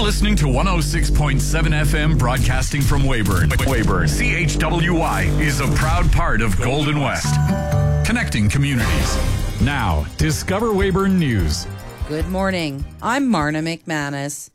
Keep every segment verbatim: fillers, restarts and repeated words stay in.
listening to one oh six point seven F M, broadcasting from Weyburn. Weyburn, C H W Y is a proud part of Golden West, connecting communities. Now, Discover Weyburn News. Good morning. I'm Marna McManus.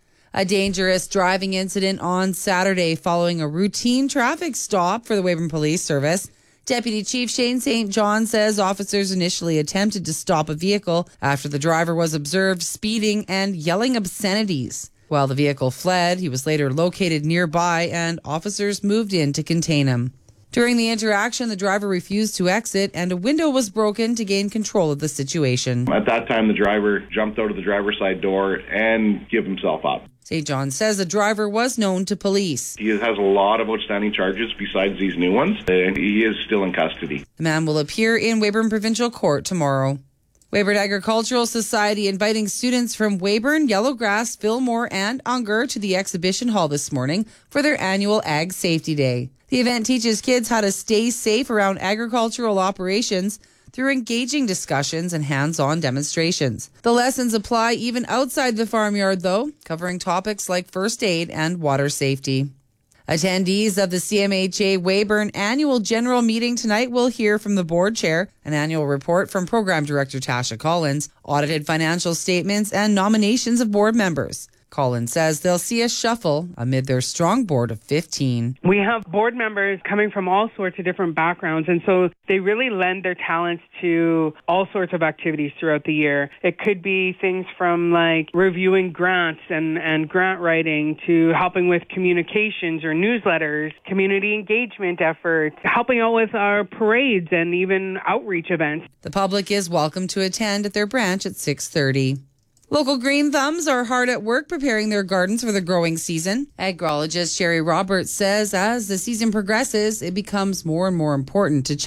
A dangerous driving incident on Saturday following a routine traffic stop for the Weyburn Police Service. Deputy Chief Shane Saint John says officers initially attempted to stop a vehicle after the driver was observed speeding and yelling obscenities. While the vehicle fled, he was later located nearby and officers moved in to contain him. During the interaction, the driver refused to exit and a window was broken to gain control of the situation. At that time, the driver jumped out of the driver's side door and gave himself up. Saint John says the driver was known to police. He has a lot of outstanding charges besides these new ones, and he is still in custody. The man will appear in Weyburn Provincial Court tomorrow. Weyburn Agricultural Society inviting students from Weyburn, Yellowgrass, Fillmore, and Unger to the exhibition hall this morning for their annual Ag Safety Day. The event teaches kids how to stay safe around agricultural operations through engaging discussions and hands-on demonstrations. The lessons apply even outside the farmyard, though, covering topics like first aid and water safety. Attendees of the C M H A Weyburn annual general meeting tonight will hear from the board chair, an annual report from Program Director Tasha Collins, audited financial statements, and nominations of board members. Collins says they'll see a shuffle amid their strong board of fifteen. We have board members coming from all sorts of different backgrounds, and so they really lend their talents to all sorts of activities throughout the year. It could be things from like reviewing grants and, and grant writing to helping with communications or newsletters, community engagement efforts, helping out with our parades and even outreach events. The public is welcome to attend at their branch at six thirty. Local green thumbs are hard at work preparing their gardens for the growing season. Agrologist Sherry Roberts says as the season progresses, it becomes more and more important to check